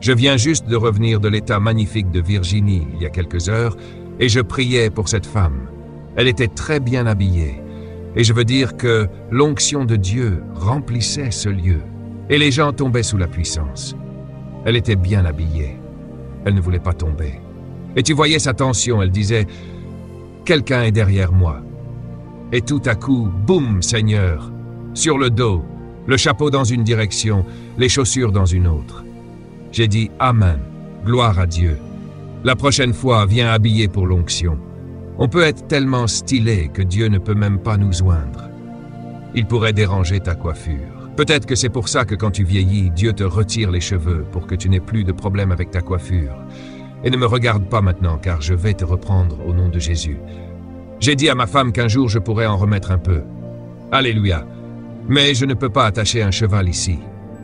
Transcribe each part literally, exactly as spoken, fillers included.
Je viens juste de revenir de l'État magnifique de Virginie il y a quelques heures et je priais pour cette femme. Elle était très bien habillée. Et je veux dire que l'onction de Dieu remplissait ce lieu. Et les gens tombaient sous la puissance. Elle était bien habillée. Elle ne voulait pas tomber. Et tu voyais sa tension, elle disait « Quelqu'un est derrière moi ». Et tout à coup, boum, Seigneur, sur le dos, le chapeau dans une direction, les chaussures dans une autre. J'ai dit « Amen, gloire à Dieu ». La prochaine fois, viens habillé pour l'onction. On peut être tellement stylé que Dieu ne peut même pas nous oindre. Il pourrait déranger ta coiffure. Peut-être que c'est pour ça que quand tu vieillis, Dieu te retire les cheveux pour que tu n'aies plus de problème avec ta coiffure. Et ne me regarde pas maintenant, car je vais te reprendre au nom de Jésus. J'ai dit à ma femme qu'un jour je pourrais en remettre un peu. Alléluia. Mais je ne peux pas attacher un cheval ici.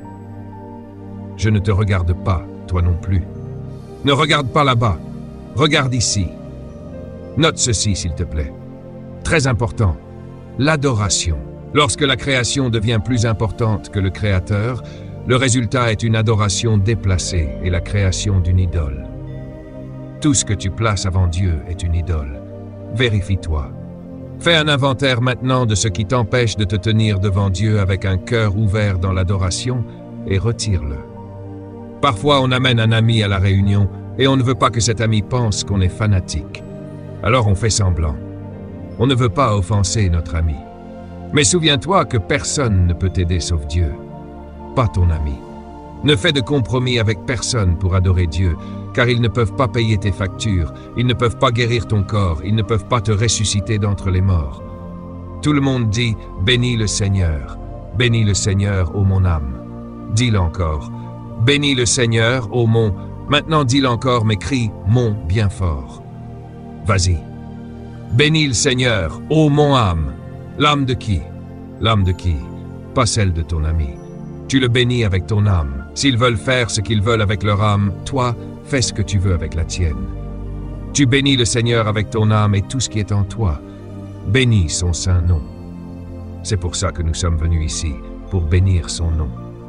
Je ne te regarde pas, toi non plus. Ne regarde pas là-bas. Regarde ici. Note ceci, s'il te plaît. Très important. L'adoration. Lorsque la création devient plus importante que le Créateur, le résultat est une adoration déplacée et la création d'une idole. Tout ce que tu places avant Dieu est une idole. Vérifie-toi. Fais un inventaire maintenant de ce qui t'empêche de te tenir devant Dieu avec un cœur ouvert dans l'adoration et retire-le. Parfois, on amène un ami à la réunion et on ne veut pas que cet ami pense qu'on est fanatique. Alors on fait semblant. On ne veut pas offenser notre ami. Mais souviens-toi que personne ne peut t'aider sauf Dieu. Pas ton ami. Ne fais de compromis avec personne pour adorer Dieu, car ils ne peuvent pas payer tes factures, ils ne peuvent pas guérir ton corps, ils ne peuvent pas te ressusciter d'entre les morts. Tout le monde dit « Bénis le Seigneur, bénis le Seigneur, ô mon âme ». Dis-le encore. « Bénis le Seigneur, ô mon ». Maintenant dis-le encore, mais crie « mon » bien fort. Vas-y. Bénis le Seigneur, ô mon âme. L'âme de qui? L'âme de qui? Pas celle de ton ami. Tu le bénis avec ton âme. S'ils veulent faire ce qu'ils veulent avec leur âme, toi, fais ce que tu veux avec la tienne. Tu bénis le Seigneur avec ton âme et tout ce qui est en toi. Bénis son saint nom. C'est pour ça que nous sommes venus ici, pour bénir son nom.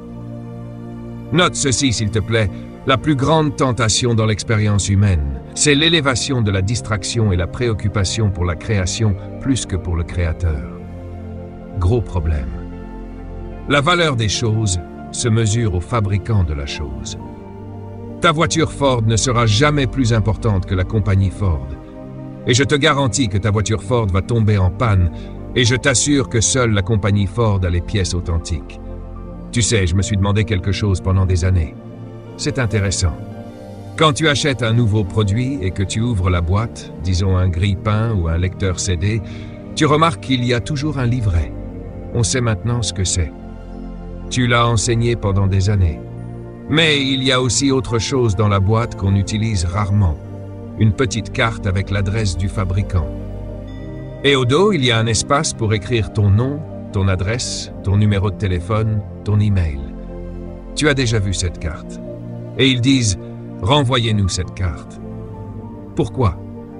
Note ceci, s'il te plaît. La plus grande tentation dans l'expérience humaine, c'est l'élévation de la distraction et la préoccupation pour la création plus que pour le Créateur. Gros problème. La valeur des choses se mesure au fabricant de la chose. Ta voiture Ford ne sera jamais plus importante que la compagnie Ford. Et je te garantis que ta voiture Ford va tomber en panne, et je t'assure que seule la compagnie Ford a les pièces authentiques. Tu sais, je me suis demandé quelque chose pendant des années. C'est intéressant. Quand tu achètes un nouveau produit et que tu ouvres la boîte, disons un grille-pain ou un lecteur C D, tu remarques qu'il y a toujours un livret. On sait maintenant ce que c'est. Tu l'as enseigné pendant des années. Mais il y a aussi autre chose dans la boîte qu'on utilise rarement. Une petite carte avec l'adresse du fabricant. Et au dos, il y a un espace pour écrire ton nom, ton adresse, ton numéro de téléphone, ton email. Tu as déjà vu cette carte. Et ils disent « Renvoyez-nous cette carte ». Pourquoi?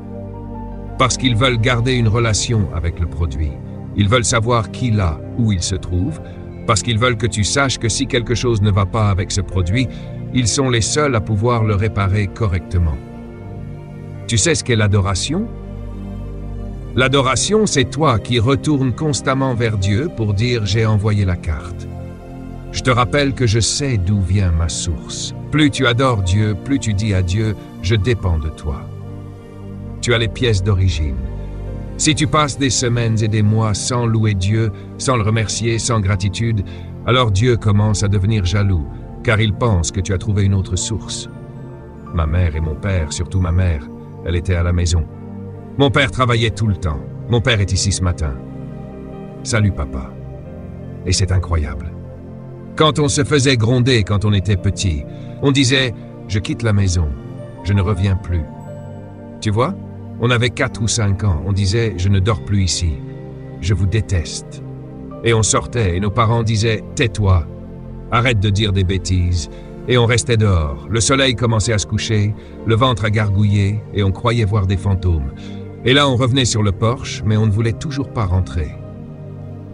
Parce qu'ils veulent garder une relation avec le produit. Ils veulent savoir qui l'a, où il se trouve, parce qu'ils veulent que tu saches que si quelque chose ne va pas avec ce produit, ils sont les seuls à pouvoir le réparer correctement. Tu sais ce qu'est l'adoration? L'adoration, c'est toi qui retournes constamment vers Dieu pour dire « J'ai envoyé la carte ». Je te rappelle que je sais d'où vient ma source. Plus tu adores Dieu, plus tu dis à Dieu « Je dépends de toi ». Tu as les pièces d'origine. Si tu passes des semaines et des mois sans louer Dieu, sans le remercier, sans gratitude, alors Dieu commence à devenir jaloux, car il pense que tu as trouvé une autre source. Ma mère et mon père, surtout ma mère, elle était à la maison. Mon père travaillait tout le temps. Mon père est ici ce matin. Salut papa. Et c'est incroyable. Quand on se faisait gronder quand on était petit, on disait « Je quitte la maison, je ne reviens plus ». Tu vois, on avait quatre ou cinq ans, on disait « Je ne dors plus ici, je vous déteste ». Et on sortait et nos parents disaient « Tais-toi, arrête de dire des bêtises ». Et on restait dehors, le soleil commençait à se coucher, le ventre à gargouiller et on croyait voir des fantômes. Et là on revenait sur le porche, mais on ne voulait toujours pas rentrer.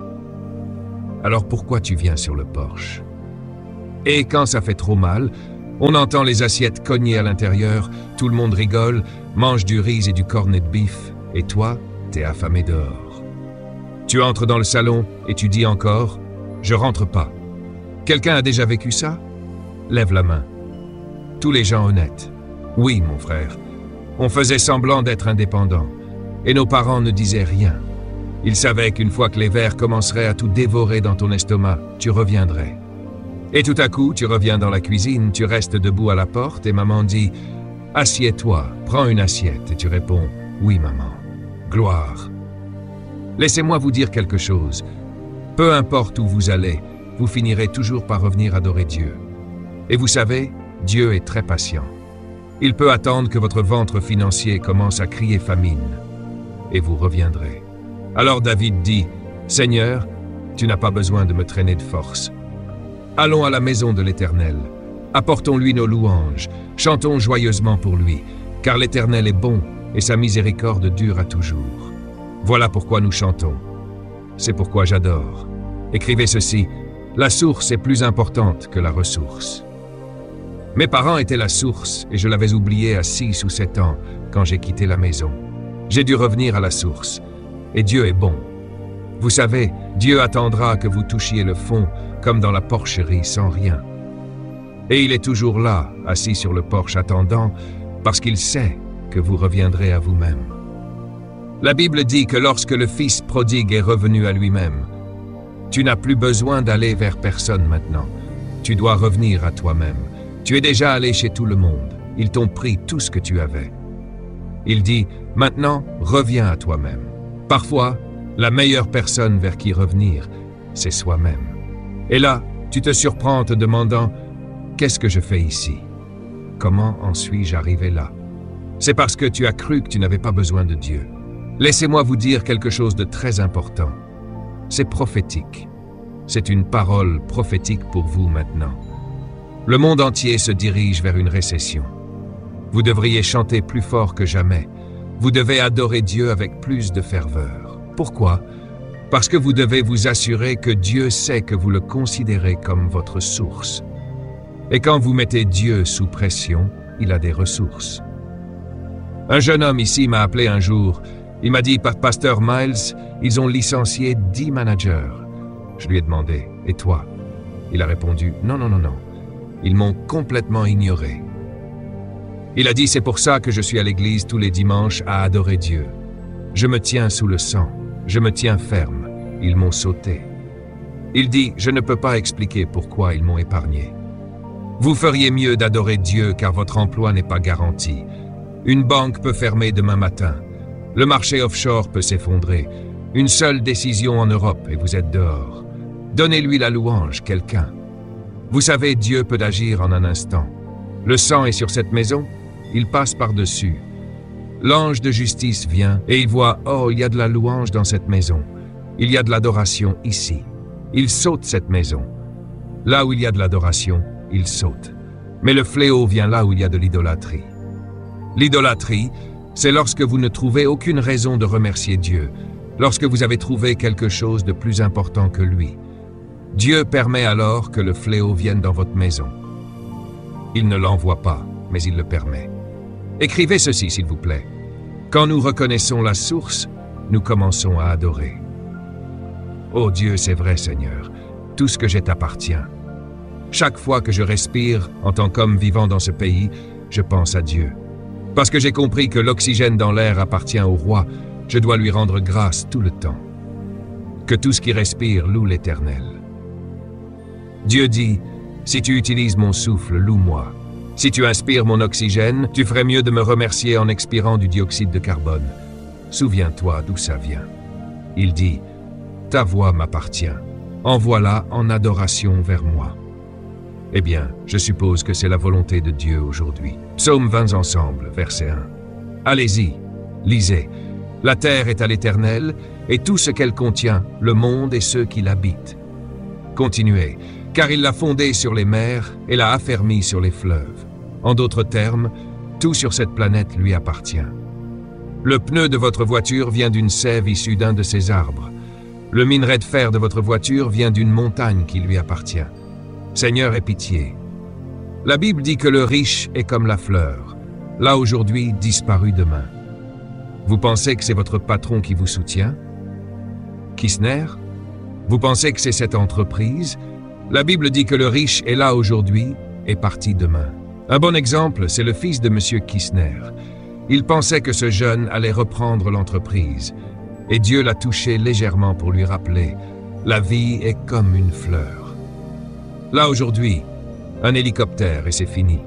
Alors pourquoi tu viens sur le porche? Et quand ça fait trop mal, On entend les assiettes cogner à l'intérieur, tout le monde rigole, mange du riz et du cornet de bif, et toi, t'es affamé dehors. Tu entres dans le salon et tu dis encore « Je rentre pas ». Quelqu'un a déjà vécu ça? Lève la main. Tous les gens honnêtes. Oui, mon frère. On faisait semblant d'être indépendants, et nos parents ne disaient rien. Ils savaient qu'une fois que les vers commenceraient à tout dévorer dans ton estomac, tu reviendrais. Et tout à coup, tu reviens dans la cuisine, tu restes debout à la porte et maman dit « Assieds-toi, prends une assiette » et tu réponds « Oui, maman. Gloire. » Laissez-moi vous dire quelque chose. Peu importe où vous allez, vous finirez toujours par revenir adorer Dieu. Et vous savez, Dieu est très patient. Il peut attendre que votre ventre financier commence à crier famine. Et vous reviendrez. Alors David dit « Seigneur, tu n'as pas besoin de me traîner de force. Allons à la maison de l'Éternel. Apportons-lui nos louanges. Chantons joyeusement pour lui, car l'Éternel est bon et sa miséricorde dure à toujours. Voilà pourquoi nous chantons. C'est pourquoi j'adore. Écrivez ceci, la source est plus importante que la ressource. Mes parents étaient la source et je l'avais oublié à six ou sept ans quand j'ai quitté la maison. J'ai dû revenir à la source. Et Dieu est bon. Vous savez, Dieu attendra que vous touchiez le fond comme dans la porcherie sans rien. Et il est toujours là, assis sur le porche attendant, parce qu'il sait que vous reviendrez à vous-même. La Bible dit que lorsque le fils prodigue est revenu à lui-même, tu n'as plus besoin d'aller vers personne maintenant. Tu dois revenir à toi-même. Tu es déjà allé chez tout le monde. Ils t'ont pris tout ce que tu avais. Il dit, maintenant, reviens à toi-même. Parfois, la meilleure personne vers qui revenir, c'est soi-même. Et là, tu te surprends en te demandant « Qu'est-ce que je fais ici? Comment en suis-je arrivé là ?» C'est parce que tu as cru que tu n'avais pas besoin de Dieu. Laissez-moi vous dire quelque chose de très important. C'est prophétique. C'est une parole prophétique pour vous maintenant. Le monde entier se dirige vers une récession. Vous devriez chanter plus fort que jamais. Vous devez adorer Dieu avec plus de ferveur. Pourquoi? Parce que vous devez vous assurer que Dieu sait que vous le considérez comme votre source. Et quand vous mettez Dieu sous pression, il a des ressources. Un jeune homme ici m'a appelé un jour. Il m'a dit, Pasteur Miles, ils ont licencié dix managers. Je lui ai demandé, et toi? Il a répondu, non, non, non, non. Ils m'ont complètement ignoré. Il a dit, c'est pour ça que je suis à l'église tous les dimanches à adorer Dieu. Je me tiens sous le sang, je me tiens ferme. Ils m'ont sauté. Il dit, je ne peux pas expliquer pourquoi ils m'ont épargné. Vous feriez mieux d'adorer Dieu car votre emploi n'est pas garanti. Une banque peut fermer demain matin. Le marché offshore peut s'effondrer. Une seule décision en Europe et vous êtes dehors. Donnez-lui la louange, quelqu'un. Vous savez, Dieu peut agir en un instant. Le sang est sur cette maison, il passe par-dessus. L'ange de justice vient et il voit « Oh, il y a de la louange dans cette maison. Il y a de l'adoration ici. » Il saute cette maison. Là où il y a de l'adoration, il saute. Mais le fléau vient là où il y a de l'idolâtrie. L'idolâtrie, c'est lorsque vous ne trouvez aucune raison de remercier Dieu, lorsque vous avez trouvé quelque chose de plus important que lui. Dieu permet alors que le fléau vienne dans votre maison. Il ne l'envoie pas, mais il le permet. Écrivez ceci, s'il vous plaît. Quand nous reconnaissons la source, nous commençons à adorer. Oh Dieu, c'est vrai, Seigneur, tout ce que j'ai t'appartient. Chaque fois que je respire en tant qu'homme vivant dans ce pays, je pense à Dieu. Parce que j'ai compris que l'oxygène dans l'air appartient au roi, je dois lui rendre grâce tout le temps. Que tout ce qui respire loue l'Éternel. Dieu dit, si tu utilises mon souffle, loue-moi. Si tu inspires mon oxygène, tu ferais mieux de me remercier en expirant du dioxyde de carbone. Souviens-toi d'où ça vient. Il dit, ta voix m'appartient. Envoie-la en adoration vers moi. Eh bien, je suppose que c'est la volonté de Dieu aujourd'hui. Psaume vingt ensemble, verset un. Allez-y, lisez. La terre est à l'Éternel, et tout ce qu'elle contient, le monde et ceux qui l'habitent. Continuez, car il l'a fondée sur les mers et l'a affermie sur les fleuves. En d'autres termes, tout sur cette planète lui appartient. Le pneu de votre voiture vient d'une sève issue d'un de ses arbres. Le minerai de fer de votre voiture vient d'une montagne qui lui appartient. Seigneur, aie pitié. La Bible dit que le riche est comme la fleur, là aujourd'hui, disparu demain. Vous pensez que c'est votre patron qui vous soutient? Kistner? Vous pensez que c'est cette entreprise? La Bible dit que le riche est là aujourd'hui et parti demain. Un bon exemple, c'est le fils de M. Kistner. Il pensait que ce jeune allait reprendre l'entreprise, et Dieu l'a touché légèrement pour lui rappeler « La vie est comme une fleur ». Là aujourd'hui, un hélicoptère et c'est fini.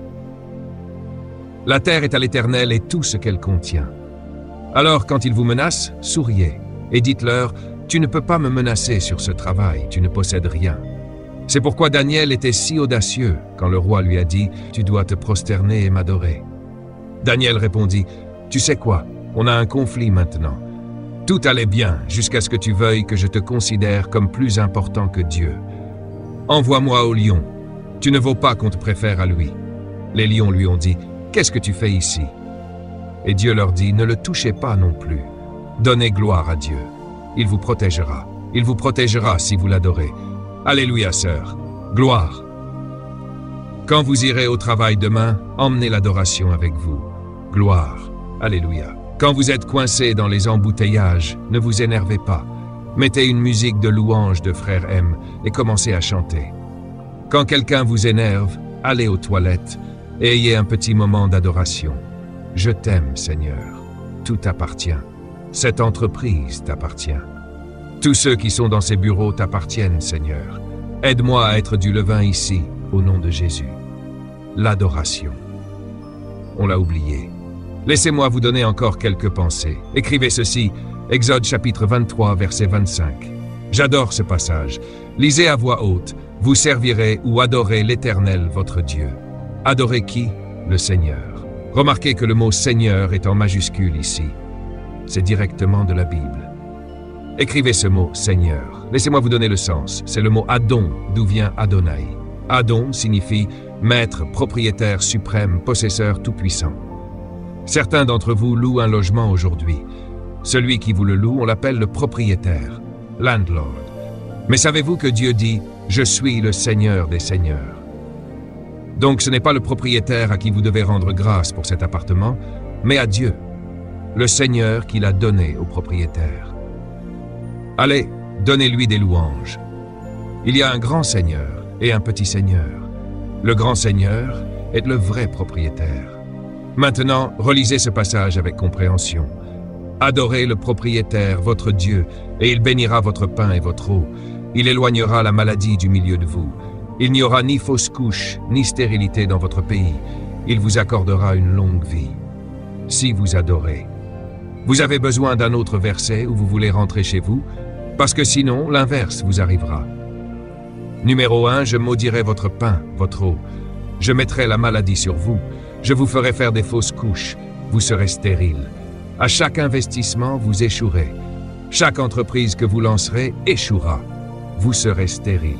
La terre est à l'Éternel et tout ce qu'elle contient. Alors quand ils vous menacent, souriez et dites-leur « Tu ne peux pas me menacer sur ce travail, tu ne possèdes rien ». C'est pourquoi Daniel était si audacieux quand le roi lui a dit « Tu dois te prosterner et m'adorer ». Daniel répondit « Tu sais quoi, on a un conflit maintenant. Tout allait bien jusqu'à ce que tu veuilles que je te considère comme plus important que Dieu. Envoie-moi au lion. Tu ne vaux pas qu'on te préfère à lui. » Les lions lui ont dit « Qu'est-ce que tu fais ici ?» Et Dieu leur dit « Ne le touchez pas non plus. Donnez gloire à Dieu. Il vous protégera. Il vous protégera si vous l'adorez. Alléluia, sœur. Gloire. » Quand vous irez au travail demain, emmenez l'adoration avec vous. Gloire. Alléluia. Quand vous êtes coincé dans les embouteillages, ne vous énervez pas. Mettez une musique de louange de Frère M et commencez à chanter. Quand quelqu'un vous énerve, allez aux toilettes et ayez un petit moment d'adoration. Je t'aime, Seigneur. Tout t'appartient. Cette entreprise t'appartient. Tous ceux qui sont dans ces bureaux t'appartiennent, Seigneur. Aide-moi à être du levain ici, au nom de Jésus. L'adoration. On l'a oublié. Laissez-moi vous donner encore quelques pensées. Écrivez ceci, Exode chapitre vingt-trois, verset vingt-cinq. J'adore ce passage. Lisez à voix haute. Vous servirez ou adorez l'Éternel, votre Dieu. Adorez qui? Le Seigneur. Remarquez que le mot Seigneur est en majuscule ici. C'est directement de la Bible. Écrivez ce mot Seigneur. Laissez-moi vous donner le sens. C'est le mot Adon, d'où vient Adonai. Adon signifie maître, propriétaire suprême, possesseur tout-puissant. Certains d'entre vous louent un logement aujourd'hui. Celui qui vous le loue, on l'appelle le propriétaire, landlord. Mais savez-vous que Dieu dit « Je suis le Seigneur des seigneurs ». Donc ce n'est pas le propriétaire à qui vous devez rendre grâce pour cet appartement, mais à Dieu, le Seigneur qui l'a donné au propriétaire. Allez, donnez-lui des louanges. Il y a un grand Seigneur et un petit Seigneur. Le grand Seigneur est le vrai propriétaire. Maintenant, relisez ce passage avec compréhension. Adorez le propriétaire, votre Dieu, et il bénira votre pain et votre eau. Il éloignera la maladie du milieu de vous. Il n'y aura ni fausse couche, ni stérilité dans votre pays. Il vous accordera une longue vie. Si vous adorez. Vous avez besoin d'un autre verset où vous voulez rentrer chez vous, parce que sinon, l'inverse vous arrivera. Numéro un, je maudirai votre pain, votre eau. Je mettrai la maladie sur vous. Je vous ferai faire des fausses couches. Vous serez stérile. À chaque investissement, vous échouerez. Chaque entreprise que vous lancerez échouera. Vous serez stérile.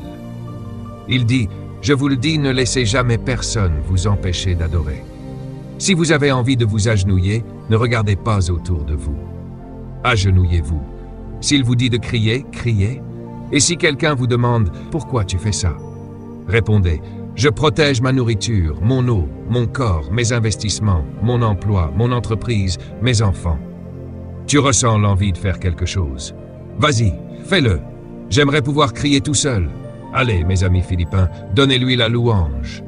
Il dit, je vous le dis, ne laissez jamais personne vous empêcher d'adorer. Si vous avez envie de vous agenouiller, ne regardez pas autour de vous. Agenouillez-vous. S'il vous dit de crier, criez. Et si quelqu'un vous demande « Pourquoi tu fais ça ?» Répondez « Je protège ma nourriture, mon eau, mon corps, mes investissements, mon emploi, mon entreprise, mes enfants. » Tu ressens l'envie de faire quelque chose. Vas-y, fais-le. J'aimerais pouvoir crier tout seul. Allez, mes amis philippins, donnez-lui la louange.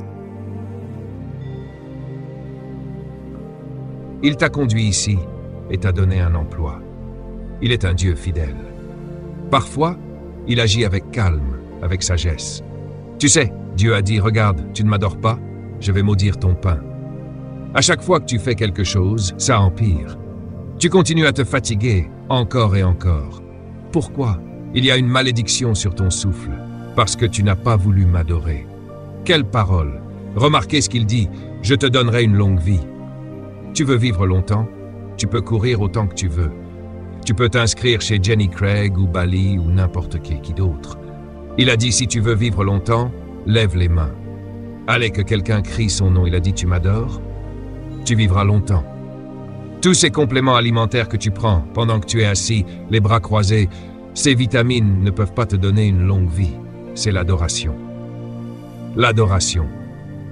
Il t'a conduit ici et t'a donné un emploi. Il est un Dieu fidèle. Parfois, il agit avec calme, avec sagesse. Tu sais, Dieu a dit, regarde, tu ne m'adores pas, je vais maudire ton pain. À chaque fois que tu fais quelque chose, ça empire. Tu continues à te fatiguer, encore et encore. Pourquoi? Il y a une malédiction sur ton souffle, parce que tu n'as pas voulu m'adorer. Quelle parole! Remarquez ce qu'il dit, je te donnerai une longue vie. Tu veux vivre longtemps? Tu peux courir autant que tu veux. Tu peux t'inscrire chez Jenny Craig ou Bali ou n'importe qui, qui d'autre. Il a dit, si tu veux vivre longtemps, lève les mains. Allez, que quelqu'un crie son nom. Il a dit, tu m'adores? Tu vivras longtemps. Tous ces compléments alimentaires que tu prends pendant que tu es assis, les bras croisés, ces vitamines ne peuvent pas te donner une longue vie. C'est l'adoration. L'adoration.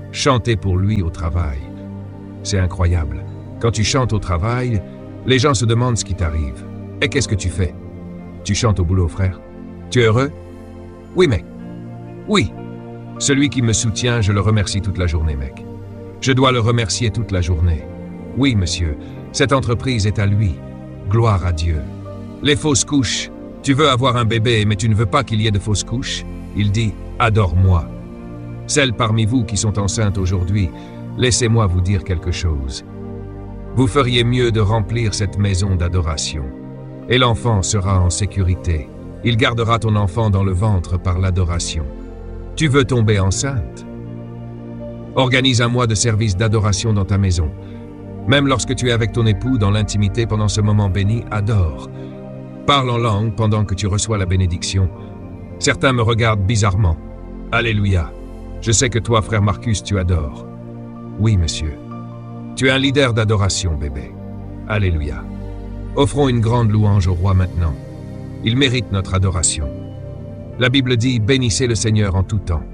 chanter pour lui au travail. C'est incroyable. Quand tu chantes au travail, les gens se demandent ce qui t'arrive. Et qu'est-ce que tu fais? Tu chantes au boulot, frère? Tu es heureux? Oui, mec. Oui. Celui qui me soutient, je le remercie toute la journée, mec. Je dois le remercier toute la journée. Oui, monsieur, cette entreprise est à lui. Gloire à Dieu. Les fausses couches. Tu veux avoir un bébé, mais tu ne veux pas qu'il y ait de fausses couches? Il dit, adore-moi. Celles parmi vous qui sont enceintes aujourd'hui, laissez-moi vous dire quelque chose. Vous feriez mieux de remplir cette maison d'adoration. Et l'enfant sera en sécurité. Il gardera ton enfant dans le ventre par l'adoration. Tu veux tomber enceinte? Organise un mois de service d'adoration dans ta maison. Même lorsque tu es avec ton époux dans l'intimité pendant ce moment béni, adore. Parle en langue pendant que tu reçois la bénédiction. Certains me regardent bizarrement. Alléluia. Je sais que toi, frère Marcus, tu adores. Oui, monsieur. Tu es un leader d'adoration, bébé. Alléluia. Offrons une grande louange au roi maintenant. Il mérite notre adoration. La Bible dit, bénissez le Seigneur en tout temps.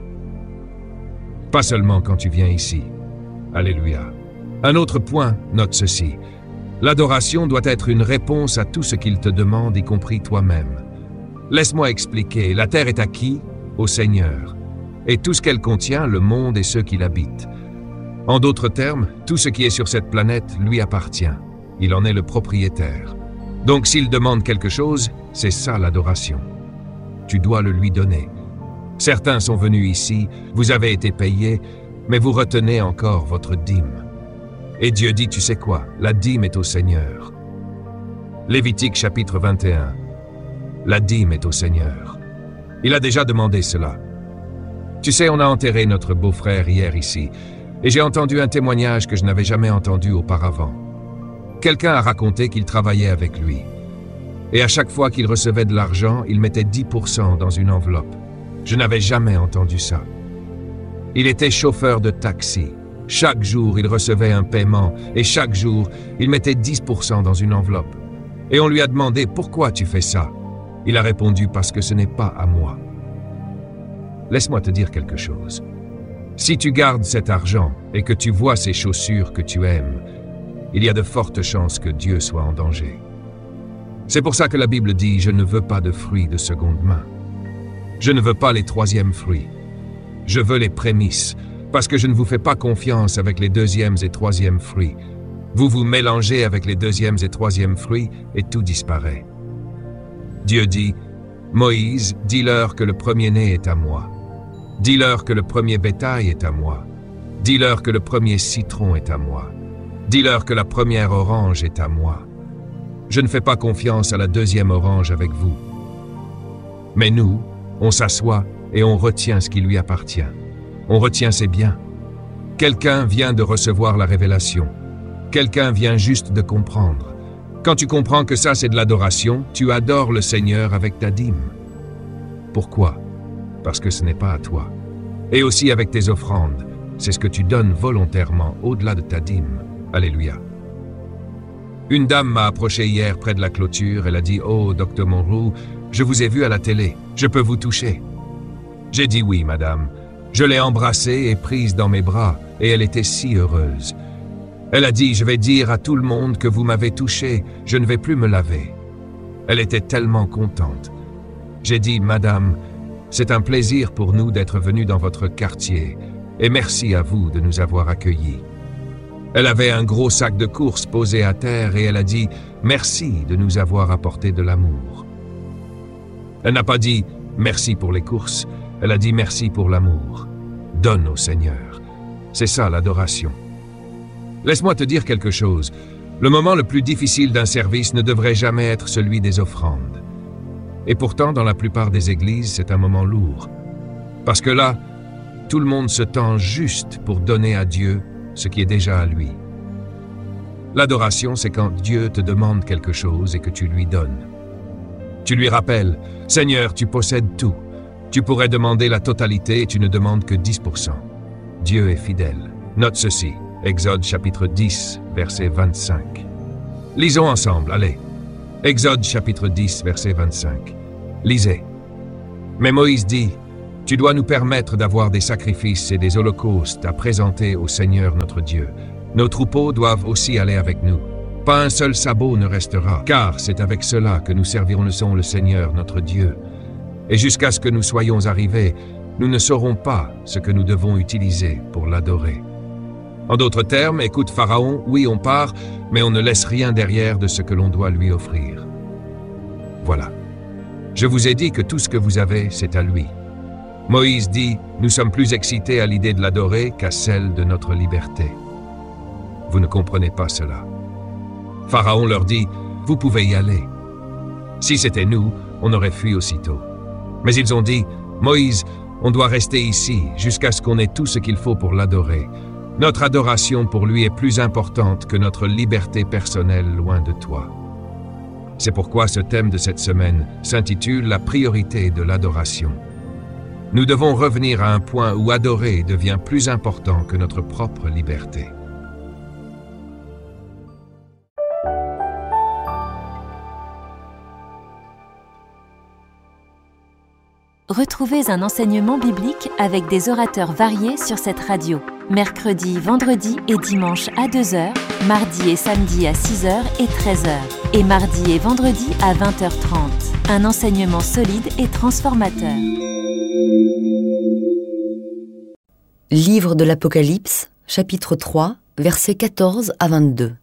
Pas seulement quand tu viens ici. Alléluia. Un autre point, note ceci. L'adoration doit être une réponse à tout ce qu'il te demande, y compris toi-même. Laisse-moi expliquer. La terre est à qui? Au Seigneur. Et tout ce qu'elle contient, le monde et ceux qui l'habitent. En d'autres termes, tout ce qui est sur cette planète lui appartient. Il en est le propriétaire. Donc s'il demande quelque chose, c'est ça l'adoration. Tu dois le lui donner. Certains sont venus ici, vous avez été payés, mais vous retenez encore votre dîme. Et Dieu dit, tu sais quoi, la dîme est au Seigneur. Lévitique chapitre vingt et un. La dîme est au Seigneur. Il a déjà demandé cela. Tu sais, on a enterré notre beau-frère hier ici, et j'ai entendu un témoignage que je n'avais jamais entendu auparavant. Quelqu'un a raconté qu'il travaillait avec lui. Et à chaque fois qu'il recevait de l'argent, il mettait dix pour cent dans une enveloppe. Je n'avais jamais entendu ça. Il était chauffeur de taxi. Chaque jour, il recevait un paiement, et chaque jour, il mettait dix pour cent dans une enveloppe. Et on lui a demandé, pourquoi tu fais ça? Il a répondu, parce que ce n'est pas à moi. Laisse-moi te dire quelque chose. Si tu gardes cet argent et que tu vois ces chaussures que tu aimes, il y a de fortes chances que Dieu soit en danger. C'est pour ça que la Bible dit « Je ne veux pas de fruits de seconde main. Je ne veux pas les troisièmes fruits. Je veux les prémices, parce que je ne vous fais pas confiance avec les deuxièmes et troisièmes fruits. Vous vous mélangez avec les deuxièmes et troisièmes fruits et tout disparaît. » Dieu dit « Moïse, dis-leur que le premier-né est à moi. Dis-leur que le premier bétail est à moi. Dis-leur que le premier citron est à moi. Dis-leur que la première orange est à moi. Je ne fais pas confiance à la deuxième orange avec vous. Mais nous, on s'assoit et on retient ce qui lui appartient. On retient ses biens. Quelqu'un vient de recevoir la révélation. Quelqu'un vient juste de comprendre. Quand tu comprends que ça c'est de l'adoration, tu adores le Seigneur avec ta dîme. Pourquoi? Parce que ce n'est pas à toi. Et aussi avec tes offrandes. C'est ce que tu donnes volontairement au-delà de ta dîme. Alléluia. Une dame m'a approché hier près de la clôture. Elle a dit « Oh, docteur Monroe, je vous ai vu à la télé. Je peux vous toucher ?» J'ai dit « Oui, madame. » Je l'ai embrassée et prise dans mes bras, et elle était si heureuse. Elle a dit « Je vais dire à tout le monde que vous m'avez touché. Je ne vais plus me laver. » Elle était tellement contente. J'ai dit « Madame, c'est un plaisir pour nous d'être venus dans votre quartier, et merci à vous de nous avoir accueillis. » Elle avait un gros sac de courses posé à terre et elle a dit « Merci de nous avoir apporté de l'amour. » Elle n'a pas dit « Merci pour les courses », elle a dit « Merci pour l'amour. » Donne au Seigneur. C'est ça l'adoration. Laisse-moi te dire quelque chose. Le moment le plus difficile d'un service ne devrait jamais être celui des offrandes. Et pourtant, dans la plupart des églises, c'est un moment lourd. Parce que là, tout le monde se tend juste pour donner à Dieu ce qui est déjà à lui. L'adoration, c'est quand Dieu te demande quelque chose et que tu lui donnes. Tu lui rappelles, « Seigneur, tu possèdes tout. Tu pourrais demander la totalité et tu ne demandes que dix pour cent. Dieu est fidèle. » Note ceci, Exode chapitre dix, verset vingt-cinq. Lisons ensemble, allez. Exode chapitre dix, verset vingt-cinq. Lisez. Mais Moïse dit, « Tu dois nous permettre d'avoir des sacrifices et des holocaustes à présenter au Seigneur notre Dieu. Nos troupeaux doivent aussi aller avec nous. Pas un seul sabot ne restera, car c'est avec cela que nous servirons le Seigneur notre Dieu. Et jusqu'à ce que nous soyons arrivés, nous ne saurons pas ce que nous devons utiliser pour l'adorer. En d'autres termes, écoute Pharaon, oui on part, mais on ne laisse rien derrière de ce que l'on doit lui offrir. Voilà. Je vous ai dit que tout ce que vous avez, c'est à lui. Moïse dit, nous sommes plus excités à l'idée de l'adorer qu'à celle de notre liberté. Vous ne comprenez pas cela. Pharaon leur dit, vous pouvez y aller. Si c'était nous, on aurait fui aussitôt. Mais ils ont dit, Moïse, on doit rester ici jusqu'à ce qu'on ait tout ce qu'il faut pour l'adorer. Notre adoration pour lui est plus importante que notre liberté personnelle loin de toi. C'est pourquoi ce thème de cette semaine s'intitule « La priorité de l'adoration ». Nous devons revenir à un point où adorer devient plus important que notre propre liberté. Retrouvez un enseignement biblique avec des orateurs variés sur cette radio. Mercredi, vendredi et dimanche à deux heures, mardi et samedi à six heures et treize heures, et mardi et vendredi à vingt heures trente. Un enseignement solide et transformateur. Livre de l'Apocalypse, chapitre trois, versets quatorze à vingt-deux.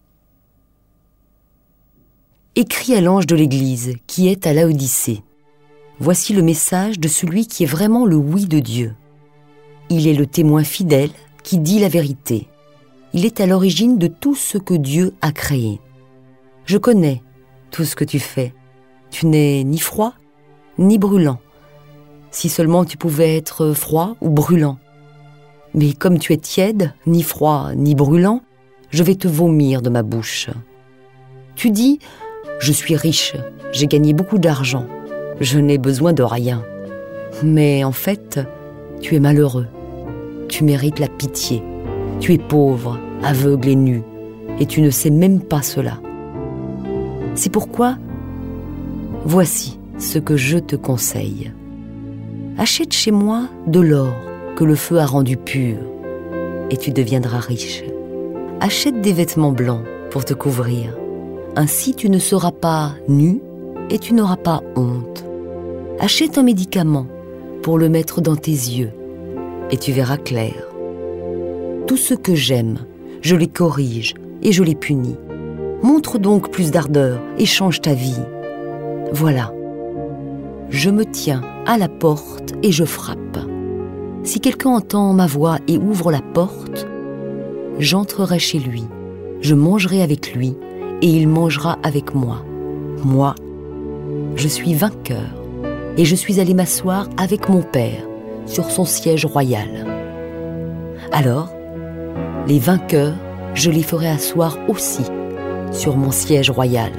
Écrit à l'ange de l'Église, qui est à Laodicée. Voici le message de celui qui est vraiment le oui de Dieu. Il est le témoin fidèle qui dit la vérité. Il est à l'origine de tout ce que Dieu a créé. Je connais tout ce que tu fais. Tu n'es ni froid, ni brûlant. Si seulement tu pouvais être froid ou brûlant. Mais comme tu es tiède, ni froid, ni brûlant, je vais te vomir de ma bouche. Tu dis, je suis riche, j'ai gagné beaucoup d'argent. Je n'ai besoin de rien. Mais en fait, tu es malheureux. Tu mérites la pitié. Tu es pauvre, aveugle et nu, et tu ne sais même pas cela. C'est pourquoi, voici ce que je te conseille. Achète chez moi de l'or que le feu a rendu pur, et tu deviendras riche. Achète des vêtements blancs pour te couvrir. Ainsi tu ne seras pas nu et tu n'auras pas honte. Achète un médicament pour le mettre dans tes yeux, et tu verras clair. Tout ce que j'aime, je les corrige et je les punis. Montre donc plus d'ardeur et change ta vie. Voilà, je me tiens à la porte et je frappe. Si quelqu'un entend ma voix et ouvre la porte, j'entrerai chez lui, je mangerai avec lui et il mangera avec moi. Moi, je suis vainqueur. Et je suis allé m'asseoir avec mon père sur son siège royal. Alors, les vainqueurs, je les ferai asseoir aussi sur mon siège royal.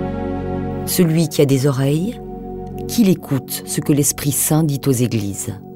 Celui qui a des oreilles, qu'il écoute ce que l'Esprit Saint dit aux églises.